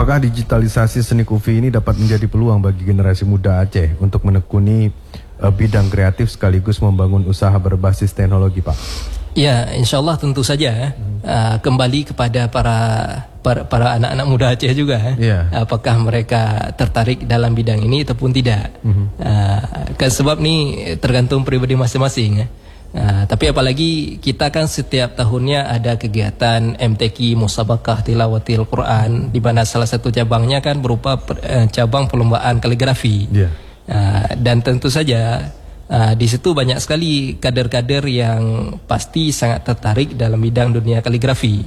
Apakah digitalisasi seni kufi ini dapat menjadi peluang bagi generasi muda Aceh untuk menekuni bidang kreatif sekaligus membangun usaha berbasis teknologi, Pak? Ya, insya Allah tentu saja. Kembali kepada para anak-anak muda Aceh juga. Apakah mereka tertarik dalam bidang ini ataupun tidak? Kan sebab ni tergantung pribadi masing-masing. Tapi apalagi kita kan setiap tahunnya ada kegiatan MTQ Musabakah Tilawatil Quran, di mana salah satu cabangnya kan berupa cabang perlombaan kaligrafi. Dan tentu saja di situ banyak sekali kader-kader yang pasti sangat tertarik dalam bidang dunia kaligrafi.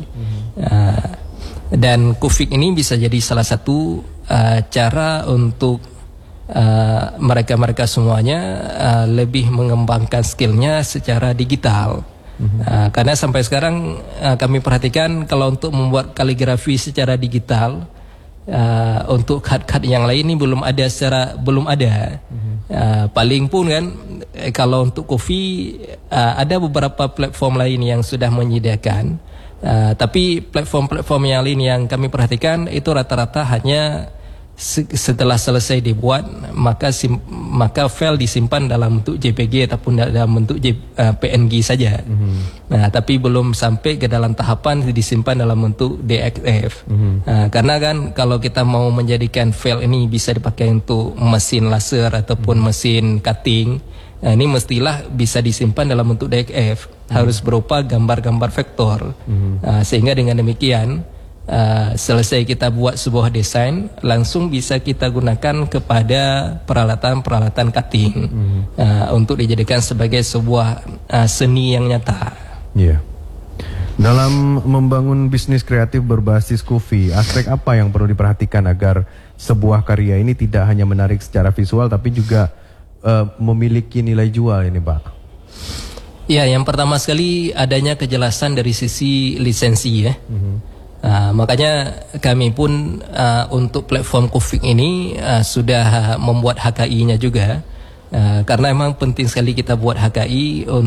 Dan Kufik ini bisa jadi salah satu cara untuk mereka-mereka semuanya lebih mengembangkan skillnya secara digital. Karena sampai sekarang kami perhatikan kalau untuk membuat kaligrafi secara digital, untuk kad-kad yang lain ini belum ada. Paling pun kan kalau untuk kopi ada beberapa platform lain yang sudah menyediakan, tapi platform-platform yang lain yang kami perhatikan itu rata-rata hanya setelah selesai dibuat maka file disimpan dalam bentuk JPG ataupun dalam bentuk PNG saja. Tapi belum sampai ke dalam tahapan disimpan dalam bentuk DXF. Karena kan kalau kita mau menjadikan file ini bisa dipakai untuk mesin laser ataupun mesin cutting, ini mestilah bisa disimpan dalam bentuk DXF, harus berupa gambar-gambar vektor. Sehingga dengan demikian selesai kita buat sebuah desain, langsung bisa kita gunakan kepada peralatan-peralatan cutting untuk dijadikan sebagai sebuah seni yang nyata. Dalam membangun bisnis kreatif berbasis kufi, aspek apa yang perlu diperhatikan agar sebuah karya ini tidak hanya menarik secara visual tapi juga memiliki nilai jual ini, Pak? Ya, yang pertama sekali adanya kejelasan dari sisi lisensi ya. Makanya kami pun untuk platform Kufik ini sudah membuat HKI-nya juga, karena memang penting sekali kita buat HKI